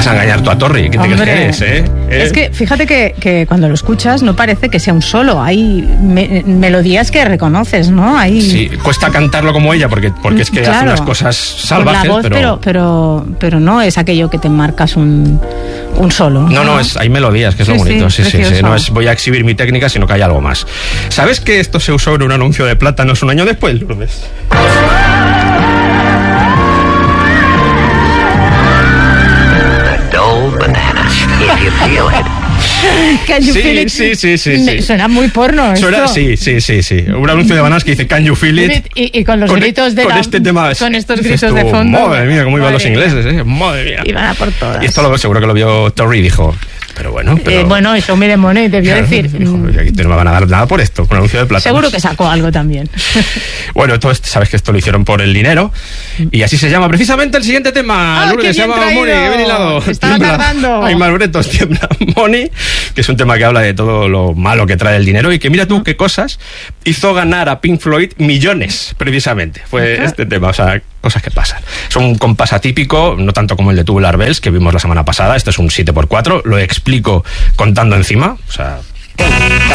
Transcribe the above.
vas a engañar tú a Torri? ¿Qué te crees que eres, Es que fíjate que cuando lo escuchas no parece que sea un solo. Hay melodías que reconoces, ¿no? Sí, cuesta cantarlo como ella porque es que hace unas cosas salvajes. Por la voz, pero no es aquello que te marcas un solo. No, hay melodías, que es lo bonito. Sí. No es voy a exhibir mi técnica, sino que hay algo más. ¿Sabes que esto se usó en un anuncio de plátanos un año después, Lourdes? Can you feel it? Sí. Suena muy porno esto. Sí. Un anuncio de bananas que dice Can you feel it? Y con los gritos de este tema. Con estos gritos de fondo. Madre mía, cómo iban los ingleses, madre mía. Iban a por todas. Y esto seguro que lo vio Torri y dijo... Pero bueno, show me the money, debió decir. No me van a dar nada por esto, por un anuncio de plata. Seguro que sacó algo también. Bueno, sabes que esto lo hicieron por el dinero. Y así se llama precisamente el siguiente tema. Lourdes, se llama Money, que bien hilado. Estaba tardando. Ay, Manuretos, tiembla Money, que es un tema que habla de todo lo malo que trae el dinero. Y que mira tú qué cosas hizo ganar a Pink Floyd millones, precisamente. Fue este tema, o sea, cosas que pasan. Es un compás atípico, no tanto como el de Tubular Bells, que vimos la semana pasada. Este es un 7x4, lo explico contando encima. O sea...